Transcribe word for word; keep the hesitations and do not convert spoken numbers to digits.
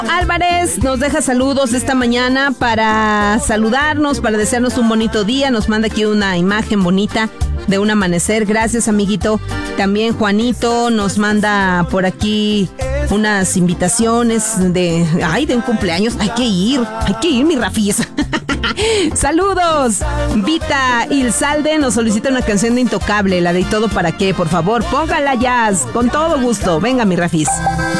Álvarez nos deja saludos esta mañana para saludarnos, para desearnos un bonito día. Nos manda aquí una imagen bonita de un amanecer. Gracias, amiguito. También Juanito nos manda por aquí unas invitaciones de, ay, de un cumpleaños. Hay que ir, hay que ir, mi Rafis. Saludos. Vita Ilzalde nos solicita una canción de Intocable, la de ¿Y todo para qué? Por favor, póngala, Jazz, con todo gusto. Venga, mi Rafis.